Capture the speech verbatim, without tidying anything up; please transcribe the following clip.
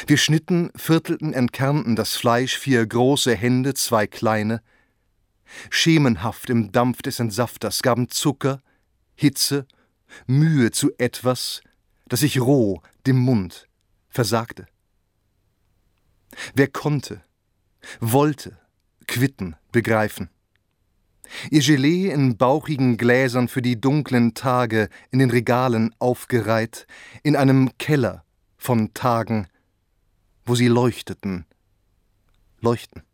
Wir schnitten, viertelten, entkernten das Fleisch, vier große Hände, zwei kleine. Schemenhaft im Dampf des Entsafters gaben Zucker, Hitze, Mühe zu etwas, das ich roh dem Mund versagte. Wer konnte, wollte, quitten, begreifen. Ihr Gelee in bauchigen Gläsern für die dunklen Tage in den Regalen aufgereiht, in einem Keller von Tagen, wo sie leuchteten, leuchten.